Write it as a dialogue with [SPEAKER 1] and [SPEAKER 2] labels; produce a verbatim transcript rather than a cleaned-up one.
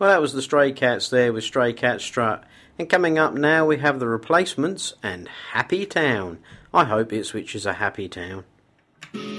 [SPEAKER 1] Well, that was the Stray Cats there with Stray Cat Strut. And coming up now we have the Replacements and Happy Town. I hope Ipswich is a happy town.